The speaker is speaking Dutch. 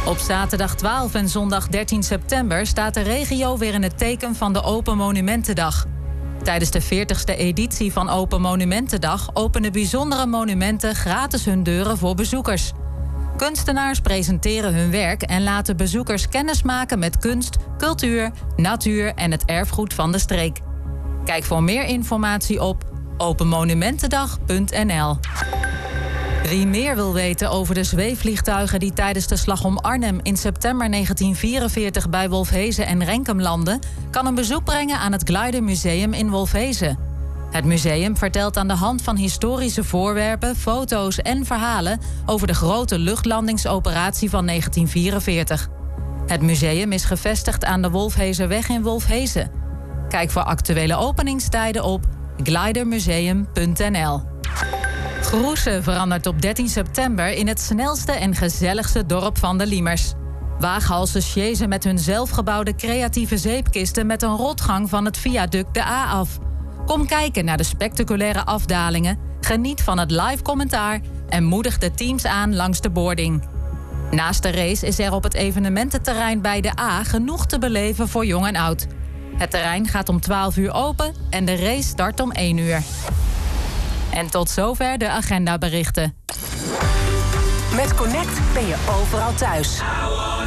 Op zaterdag 12 en zondag 13 september staat de regio weer in het teken van de Open Monumentendag. Tijdens de 40ste editie van Open Monumentendag openen bijzondere monumenten gratis hun deuren voor bezoekers. Kunstenaars presenteren hun werk en laten bezoekers kennismaken met kunst, cultuur, natuur en het erfgoed van de streek. Kijk voor meer informatie op openmonumentendag.nl. Wie meer wil weten over de zweefvliegtuigen die tijdens de Slag om Arnhem in september 1944 bij Wolfheze en Renkum landden, kan een bezoek brengen aan het Glider Museum in Wolfheze. Het museum vertelt aan de hand van historische voorwerpen, foto's en verhalen over de grote luchtlandingsoperatie van 1944. Het museum is gevestigd aan de Wolfhezerweg in Wolfheze. Kijk voor actuele openingstijden op glidermuseum.nl. Groese verandert op 13 september in het snelste en gezelligste dorp van de Liemers. Waaghalsen sjezen met hun zelfgebouwde creatieve zeepkisten met een rotgang van het viaduct de A af. Kom kijken naar de spectaculaire afdalingen, geniet van het live commentaar en moedig de teams aan langs de boarding. Naast de race is er op het evenemententerrein bij de A genoeg te beleven voor jong en oud. Het terrein gaat om 12 uur open en de race start om 1 uur. En tot zover de agendaberichten. Met Connect ben je overal thuis.